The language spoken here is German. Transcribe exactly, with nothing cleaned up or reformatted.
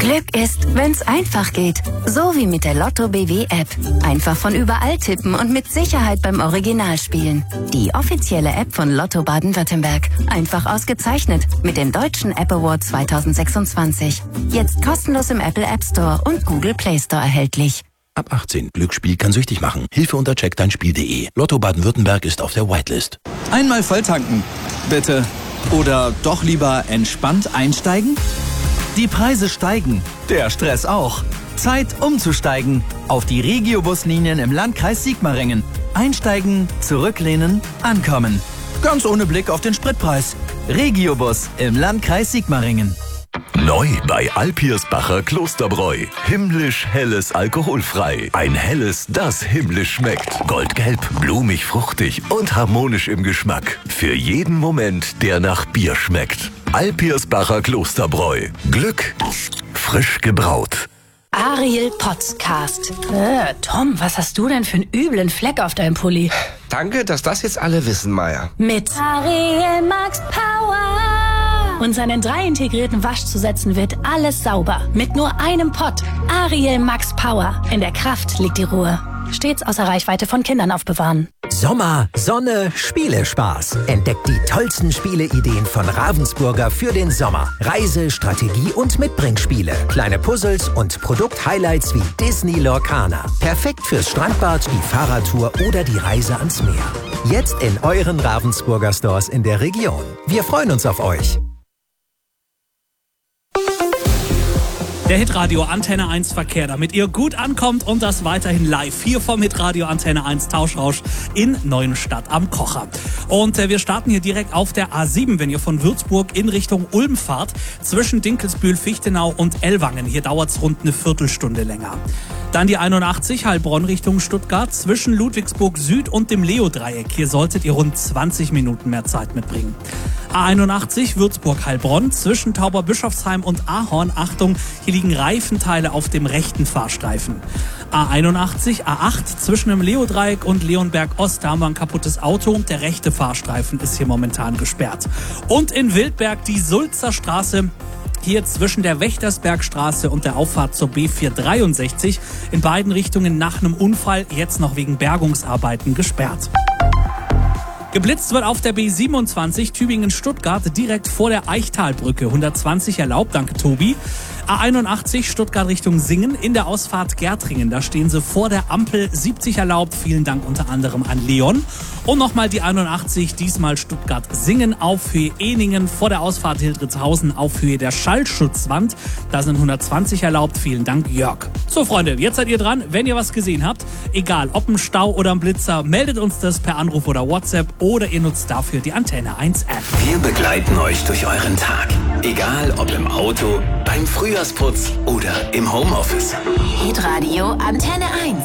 Glück ist, wenn's einfach geht. So wie mit der Lotto B W App. Einfach von überall tippen und mit Sicherheit beim Original spielen. Die offizielle App von Lotto Baden-Württemberg. Einfach ausgezeichnet mit dem Deutschen App Award zweitausendsechsundzwanzig. Jetzt kostenlos im Apple App Store und Google Play Store erhältlich. Ab achtzehn. Glücksspiel kann süchtig machen. Hilfe unter check dein spiel punkt de. Lotto Baden-Württemberg ist auf der Whitelist. Einmal volltanken, bitte. Oder doch lieber entspannt einsteigen? Die Preise steigen, der Stress auch. Zeit umzusteigen auf die Regiobuslinien im Landkreis Sigmaringen. Einsteigen, zurücklehnen, ankommen. Ganz ohne Blick auf den Spritpreis. Regiobus im Landkreis Sigmaringen. Neu bei Alpirsbacher Klosterbräu. Himmlisch helles alkoholfrei. Ein helles, das himmlisch schmeckt. Goldgelb, blumig, fruchtig und harmonisch im Geschmack. Für jeden Moment, der nach Bier schmeckt. Alpirsbacher Klosterbräu. Glück frisch gebraut. Ariel Podcast. Äh, Tom, was hast du denn für einen üblen Fleck auf deinem Pulli? Danke, dass das jetzt alle wissen, Maya. Mit Ariel Max Power. Und seinen drei integrierten Waschzusätzen wird alles sauber. Mit nur einem Pott. Ariel Max Power. In der Kraft liegt die Ruhe. Stets außer Reichweite von Kindern aufbewahren. Sommer, Sonne, Spielespaß. Entdeckt die tollsten Spieleideen von Ravensburger für den Sommer. Reise-, Strategie- und Mitbringspiele. Kleine Puzzles und Produkthighlights wie Disney Lorcaner. Perfekt fürs Strandbad, die Fahrradtour oder die Reise ans Meer. Jetzt in euren Ravensburger Stores in der Region. Wir freuen uns auf euch. Der Hitradio Antenne eins Verkehr, damit ihr gut ankommt und das weiterhin live hier vom Hitradio Antenne eins Tauschrausch in Neuenstadt am Kocher. Und äh, wir starten hier direkt auf der A sieben, wenn ihr von Würzburg in Richtung Ulm fahrt, zwischen Dinkelsbühl, Fichtenau und Ellwangen. Hier dauert's rund eine Viertelstunde länger. Dann die einundachtzig Heilbronn Richtung Stuttgart zwischen Ludwigsburg Süd und dem Leo-Dreieck. Hier solltet ihr rund zwanzig Minuten mehr Zeit mitbringen. A einundachtzig Würzburg-Heilbronn zwischen Tauberbischofsheim und Ahorn. Achtung, hier liegen Reifenteile auf dem rechten Fahrstreifen. A einundachtzig A acht zwischen dem Leo-Dreieck und Leonberg-Ost. Da haben wir ein kaputtes Auto und der rechte Fahrstreifen ist hier momentan gesperrt. Und in Wildberg die Sulzer Straße. Hier zwischen der Wächtersbergstraße und der Auffahrt zur B vierhundertdreiundsechzig. In beiden Richtungen nach einem Unfall, jetzt noch wegen Bergungsarbeiten gesperrt. Geblitzt wird auf der B siebenundzwanzig Tübingen-Stuttgart direkt vor der Eichtalbrücke. hundertzwanzig erlaubt, danke Tobi. A einundachtzig Stuttgart Richtung Singen in der Ausfahrt Gärtringen. Da stehen sie vor der Ampel, siebzig erlaubt. Vielen Dank unter anderem an Leon. Und nochmal die einundachtzig, diesmal Stuttgart-Singen auf Höhe Eningen vor der Ausfahrt Hildritzhausen auf Höhe der Schallschutzwand. Da sind hundertzwanzig erlaubt. Vielen Dank, Jörg. So, Freunde, jetzt seid ihr dran. Wenn ihr was gesehen habt, egal ob ein Stau oder ein Blitzer, meldet uns das per Anruf oder WhatsApp oder ihr nutzt dafür die Antenne eins App. Wir begleiten euch durch euren Tag. Egal ob im Auto, beim Frühjahrsputz oder im Homeoffice. Hitradio Antenne eins.